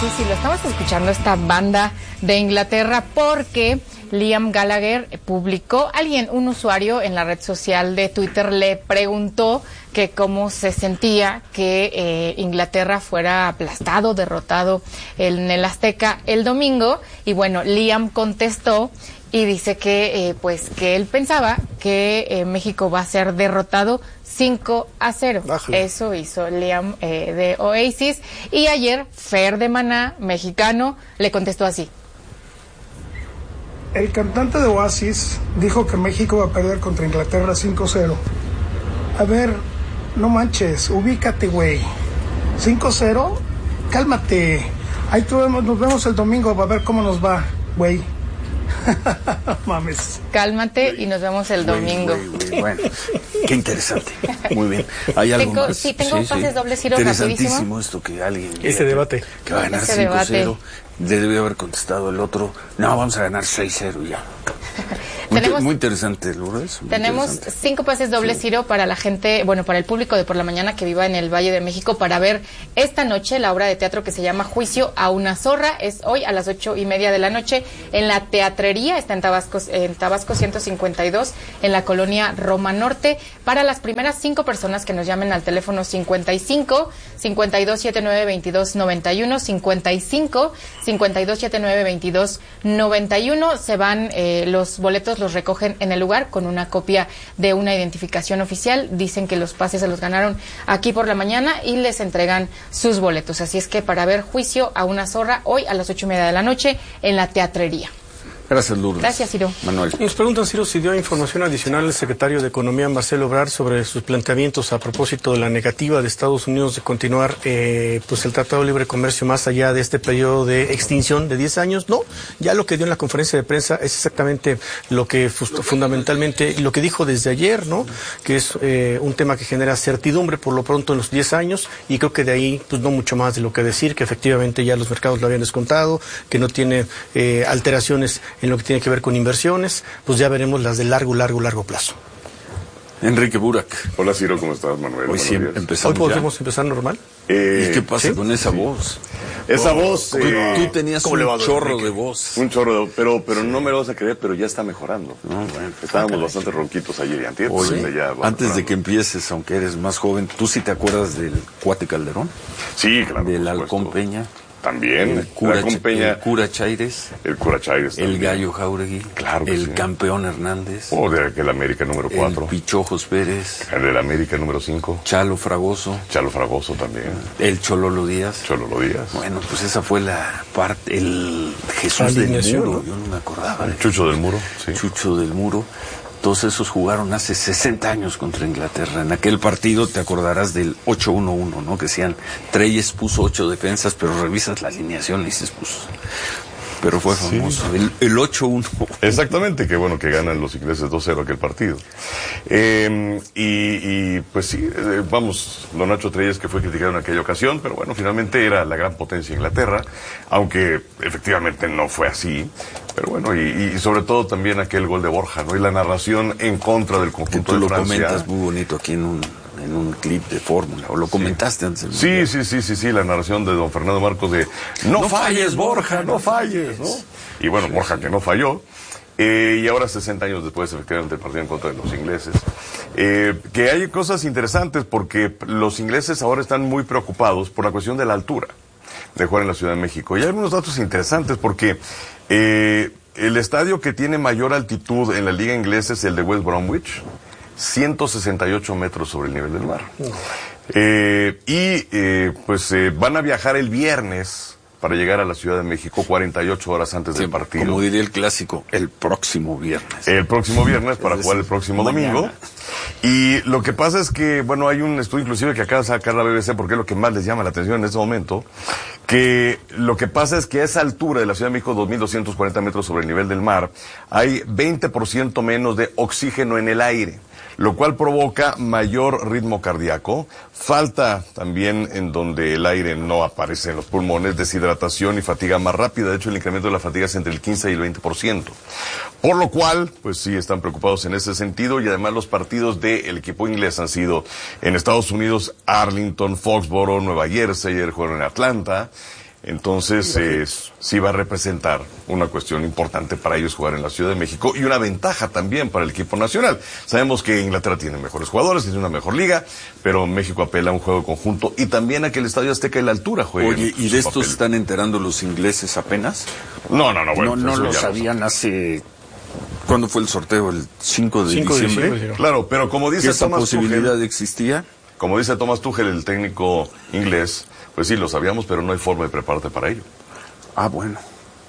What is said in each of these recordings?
sí, lo estamos escuchando, esta banda de Inglaterra, porque Liam Gallagher publicó, un usuario en la red social de Twitter le preguntó que cómo se sentía que Inglaterra fuera aplastado, derrotado en el Azteca el domingo, y bueno, Liam contestó y dice que que él pensaba que México va a ser derrotado 5-0. Bájale. Eso hizo Liam de Oasis. Y ayer Fer de Maná, mexicano, le contestó así. El cantante de Oasis dijo que México va a perder contra Inglaterra 5-0. A ver, no manches, ubícate, güey. 5-0, cálmate. Ahí nos vemos el domingo, va a ver cómo nos va, güey. Mames. Cálmate y nos vemos el domingo. Bueno, qué interesante. Muy bien. ¿Hay algo más? Sí, tengo pases dobles, Ciro, interesantísimo rapidísimo. Esto que alguien... Ese debate. Que va a ganar Ese 5-0. debate. Debe haber contestado el otro. No, vamos a ganar 6-0 ya. Muy interesante, Lourdes. Tenemos 5 pases dobles, Ciro, para la gente, para el público de por la mañana que viva en el Valle de México, para ver esta noche la obra de teatro que se llama Juicio a una zorra. Es hoy a las 8:30 de la noche en la Teatrería, está en Tabasco 152, en la colonia Roma Norte. Para las primeras 5 personas que nos llamen al teléfono 55 5279 2291, 55 5279 2291, se van los boletos, los recogen en el lugar con una copia de una identificación oficial. Dicen que los pases se los ganaron aquí por la mañana y les entregan sus boletos. Así es que para ver Juicio a una zorra hoy a las 8:30 de la noche en la Teatrería. Gracias, Lourdes. Gracias, Ciro. Manuel. Nos preguntan, Ciro, si dio información adicional el secretario de Economía, Marcelo Ebrard, sobre sus planteamientos a propósito de la negativa de Estados Unidos de continuar el Tratado de Libre Comercio más allá de este periodo de extinción de 10 años. No, ya lo que dio en la conferencia de prensa es exactamente lo que fundamentalmente, lo que dijo desde ayer, ¿no? Que es un tema que genera certidumbre por lo pronto en los 10 años, y creo que de ahí pues no mucho más de lo que decir, que efectivamente ya los mercados lo habían descontado, que no tiene alteraciones en lo que tiene que ver con inversiones, pues ya veremos las de largo plazo. Enrique Burak. Hola, Ciro, ¿cómo estás, Manuel? Hoy sí empezamos. ¿Hoy podemos empezar normal? ¿Y qué pasa con esa voz? Esa voz... Tú tenías un chorro de voz. Un chorro, pero no me lo vas a creer, pero ya está mejorando. Estábamos bastante ronquitos ayer y antier. Oye, ya antes de que empieces, aunque eres más joven, ¿tú sí te acuerdas del Cuate Calderón? Sí, claro. Del Halcón Peña. También. El cura Chaires. El cura Chaires. El Gallo Jauregui. Claro que el sí. Campeón Hernández. De aquel América número 4. El Pichojos Pérez. El del América número 5. Chalo Fragoso. Chalo Fragoso también. El Chololo Díaz. Chololo Díaz. Bueno, pues esa fue la parte, el Jesús del Muro, ¿no? Yo no me acordaba. El Chucho del Muro, sí. Chucho del Muro. Todos esos jugaron hace 60 años contra Inglaterra. En aquel partido te acordarás del 8-1-1, ¿no? Que decían, Treyes puso 8 defensas, pero revisas la alineación y dices, pues... Pero fue famoso. Sí. El 8-1. Exactamente, que bueno que ganan los ingleses 2-0 aquel partido. Pues sí, vamos, don Nacho Treyes, que fue criticado en aquella ocasión, pero bueno, finalmente era la gran potencia Inglaterra, aunque efectivamente no fue así. Pero bueno, y sobre todo también aquel gol de Borja, ¿no? Y la narración en contra del conjunto de Francia. Tú lo comentas muy bonito aquí en un clip de Fórmula, o lo comentaste antes. Sí, la narración de don Fernando Marcos de no falles, Borja, no falles, ¿no? Y bueno, Borja que no falló, y ahora 60 años después efectivamente el partido en contra de los ingleses. Que hay cosas interesantes porque los ingleses ahora están muy preocupados por la cuestión de la altura de jugar en la Ciudad de México. Y hay algunos datos interesantes porque el estadio que tiene mayor altitud en la liga inglesa es el de West Bromwich, 168 metros sobre el nivel del mar. Van a viajar el viernes para llegar a la Ciudad de México 48 horas antes del partido. Como diría el clásico, el próximo viernes. El próximo viernes para jugar el próximo domingo. Y lo que pasa es que, bueno, hay un estudio inclusive que acaba de sacar la BBC, porque es lo que más les llama la atención en este momento, que lo que pasa es que a esa altura de la Ciudad de México, 2.240 metros sobre el nivel del mar, hay 20% menos de oxígeno en el aire, lo cual provoca mayor ritmo cardíaco, falta también en donde el aire no aparece en los pulmones, deshidratación y fatiga más rápida. De hecho, el incremento de la fatiga es entre el 15 y el 20%. Por lo cual, pues sí, están preocupados en ese sentido, y además los partidos del equipo inglés han sido en Estados Unidos, Arlington, Foxborough, Nueva Jersey, ayer jugaron en Atlanta. Entonces, sí va a representar una cuestión importante para ellos jugar en la Ciudad de México y una ventaja también para el equipo nacional. Sabemos que Inglaterra tiene mejores jugadores, tiene una mejor liga, pero México apela a un juego conjunto y también a que el Estadio Azteca y la altura jueguen. Oye, ¿y de esto se están enterando los ingleses apenas? No, bueno. No lo sabían hace... ¿Cuándo fue el sorteo? ¿El 5 de diciembre? Claro, pero como dice ¿esa Thomas posibilidad Tuchel, existía? como dice Thomas Tuchel, el técnico inglés, pues sí, lo sabíamos, pero no hay forma de prepararte para ello. Ah, bueno.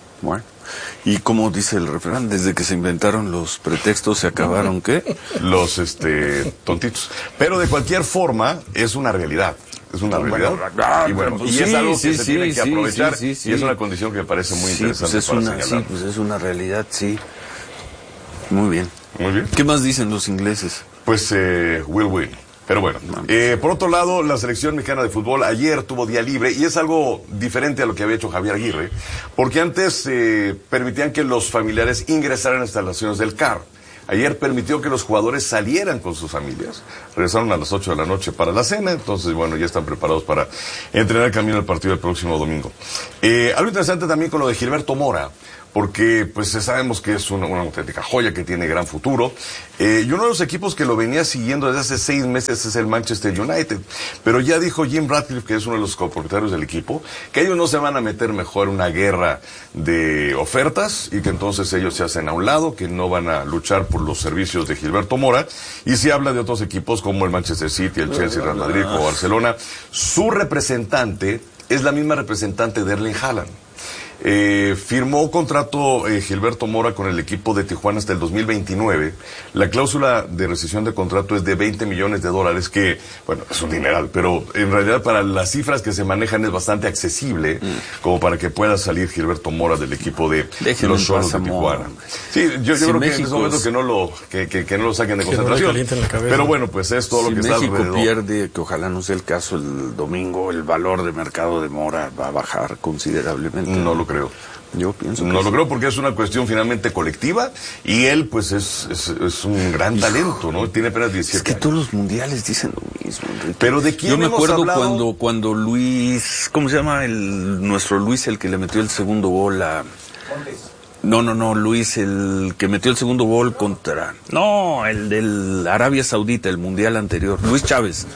Y como dice el refrán, desde que se inventaron los pretextos, ¿se acabaron qué? Los tontitos. Pero de cualquier forma, es una realidad. Es una realidad. Y es algo que se tiene que aprovechar. Y es una condición que me parece muy interesante para señalar. Pues es una realidad, sí. Muy bien. Muy bien. ¿Qué más dicen los ingleses? Pues will win. Pero bueno, por otro lado, la selección mexicana de fútbol ayer tuvo día libre y es algo diferente a lo que había hecho Javier Aguirre, porque antes permitían que los familiares ingresaran a las instalaciones del CAR. Ayer permitió que los jugadores salieran con sus familias. Regresaron a las 8 de la noche para la cena, entonces, bueno, ya están preparados para entrenar camino al partido del próximo domingo. Algo interesante también con lo de Gilberto Mora, porque pues sabemos que es una auténtica joya que tiene gran futuro. Y uno de los equipos que lo venía siguiendo desde hace 6 meses es el Manchester United. Pero ya dijo Jim Ratcliffe, que es uno de los copropietarios del equipo, que ellos no se van a meter mejor en una guerra de ofertas y que entonces ellos se hacen a un lado, que no van a luchar por los servicios de Gilberto Mora. Y si habla de otros equipos como el Manchester City, el Chelsea, el Real Madrid o Barcelona, su representante es la misma representante de Erling Haaland. Firmó contrato Gilberto Mora con el equipo de Tijuana hasta el 2029. La cláusula de rescisión de contrato es de $20 millones, que, bueno, es un dineral, pero en realidad para las cifras que se manejan es bastante accesible como para que pueda salir Gilberto Mora del equipo de los Cholos de Tijuana. Sí, yo creo que en ese momento que no lo saquen de concentración. Pero bueno, pues es todo lo que está alrededor. Si México pierde, que ojalá no sea el caso el domingo, el valor de mercado de Mora va a bajar considerablemente. No lo creo. Yo pienso que no lo creo porque es una cuestión finalmente colectiva y él pues es un gran talento, ¿no? Tiene apenas 17 Es que años. todos los mundiales dicen lo mismo, Enrique. Pero ¿de quién Yo me hemos acuerdo hablado? cuando Luis, ¿cómo se llama? Nuestro Luis, el que le metió el segundo gol a... No, Luis, el que metió el segundo gol contra... No, el del Arabia Saudita, el mundial anterior. Luis Chávez.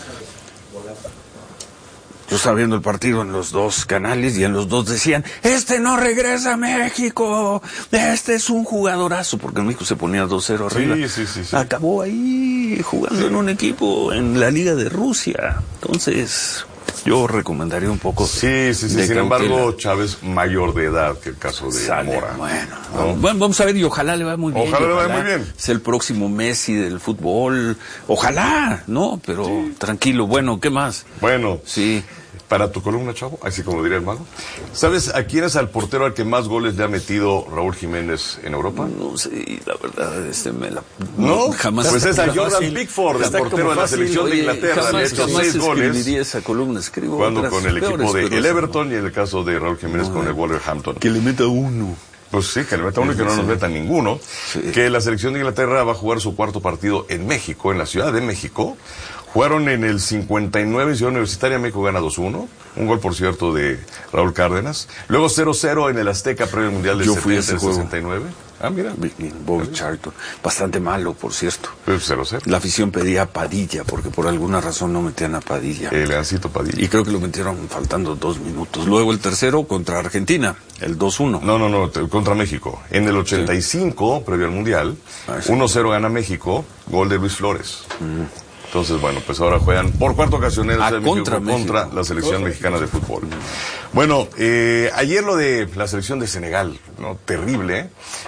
Yo estaba viendo el partido en los dos canales y en los dos decían, no regresa a México, este es un jugadorazo, porque en México se ponía 2-0 arriba. Sí. Acabó ahí jugando en un equipo en la Liga de Rusia. Entonces, yo recomendaría un poco. Sí. Sin embargo, Chávez mayor de edad que el caso de Mora. Bueno, vamos a ver y ojalá le vaya muy bien. Ojalá le vaya muy bien. Es el próximo Messi del fútbol. Ojalá, ¿no? Pero tranquilo. Bueno, ¿qué más? Bueno. Sí. Para tu columna, chavo, así como diría el mago. ¿Sabes a quién es al portero al que más goles le ha metido Raúl Jiménez en Europa? No sé, la verdad, ¿No? Jamás. Pues es a Jordan Pickford, el portero de la selección de Inglaterra. Le ha hecho 6 goles. Esa columna, escribo cuando con el equipo de el Everton y en el caso de Raúl Jiménez con el Wolverhampton. Que le meta uno. Pues sí, que le meta uno y que no nos meta ninguno. Sí. Que la selección de Inglaterra va a jugar su cuarto partido en México, en la Ciudad de México. Jugaron en el 59 en Ciudad Universitaria, México gana 2-1. Un gol, por cierto, de Raúl Cárdenas. Luego 0-0 en el Azteca, previo al Mundial del 69. Ah, mira. Bobby Charlton. Bastante malo, por cierto. 0-0. La afición pedía a Padilla, porque por alguna razón no metían a Padilla. El Leancito Padilla. Y creo que lo metieron faltando 2 minutos. Luego el tercero contra Argentina, el 2-1. No, contra México. En el 85, previo al Mundial, 1-0 gana México, gol de Luis Flores. Entonces, bueno, pues ahora juegan por cuarta ocasión contra la selección mexicana de fútbol. Bueno, ayer lo de la selección de Senegal, ¿no? Terrible,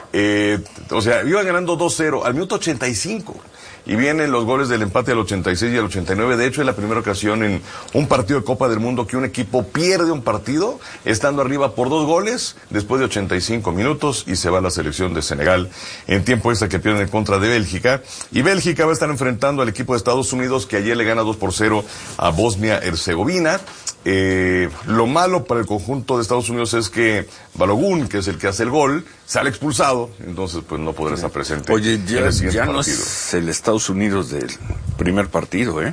o sea, iban ganando 2-0 al minuto 85. Y vienen los goles del empate al 86 y al 89. De hecho, es la primera ocasión en un partido de Copa del Mundo que un equipo pierde un partido estando arriba por 2 goles después de 85 minutos y se va a la selección de Senegal en tiempo extra que pierden en contra de Bélgica. Y Bélgica va a estar enfrentando al equipo de Estados Unidos que ayer le gana 2-0 a Bosnia-Herzegovina. Lo malo para el conjunto de Estados Unidos es que Balogun, que es el que hace el gol, sale expulsado, entonces pues no podrá estar presente. Oye, en el siguiente ya partido. No es el Estados Unidos del primer partido, ¿eh?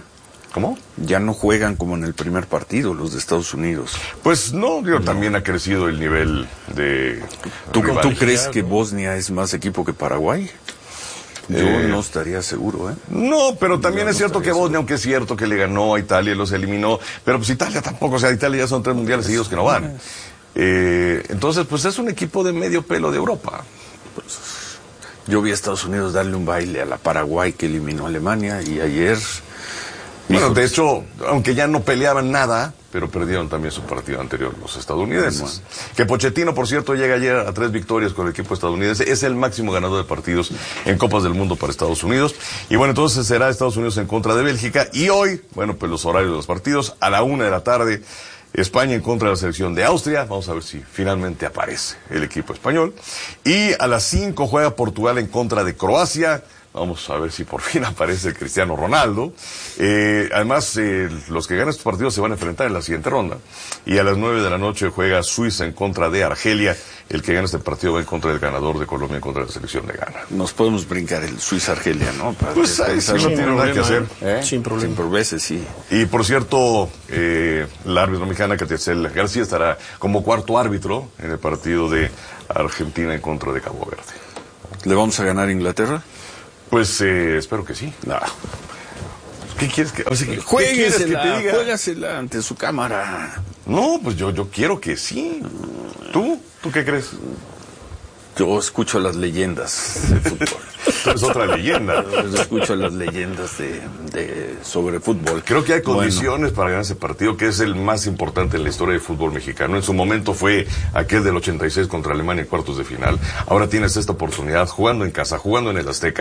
¿Cómo? Ya no juegan como en el primer partido los de Estados Unidos. Pues no, también ha crecido el nivel de... ¿Tú crees que Bosnia es más equipo que Paraguay? Yo no estaría seguro, ¿eh? No, pero también es cierto que Bosnia, aunque es cierto que le ganó a Italia y los eliminó, pero pues Italia tampoco, o sea, Italia ya son 3 mundiales seguidos que no van. Entonces, pues es un equipo de medio pelo de Europa. Pues, yo vi a Estados Unidos darle un baile a la Paraguay que eliminó a Alemania y ayer... Bueno, de hecho, aunque ya no peleaban nada, pero perdieron también su partido anterior los estadounidenses. Bueno. Que Pochettino, por cierto, llega ayer a 3 victorias con el equipo estadounidense. Es el máximo ganador de partidos en Copas del Mundo para Estados Unidos. Y bueno, entonces será Estados Unidos en contra de Bélgica. Y hoy, bueno, pues los horarios de los partidos, a la 1 de la tarde, España en contra de la selección de Austria. Vamos a ver si finalmente aparece el equipo español. Y a las 5 juega Portugal en contra de Croacia. Vamos a ver si por fin aparece Cristiano Ronaldo. Además, los que ganan estos partidos se van a enfrentar en la siguiente ronda. Y a las 9 de la noche juega Suiza en contra de Argelia. El que gana este partido va en contra del ganador de Colombia en contra de la selección de Ghana. Nos podemos brincar el Suiza-Argelia, ¿no? Pues ahí sí no tiene nada que hacer. Sin problema. Sin problemas, sí. Y por cierto, la árbitra mexicana Catiacel García estará como cuarto árbitro en el partido de Argentina en contra de Cabo Verde. ¿Le vamos a ganar a Inglaterra? Pues espero que sí. No. ¿Qué quieres que, o sea, juégasela ante su cámara? No, pues yo quiero que sí. ¿Tú qué crees? Yo escucho las leyendas de fútbol. Es otra leyenda. Yo escucho las leyendas sobre fútbol. Creo que hay condiciones para ganar ese partido, que es el más importante en la historia del fútbol mexicano. En su momento fue aquel del 86 contra Alemania en cuartos de final. Ahora tienes esta oportunidad jugando en casa, jugando en el Azteca.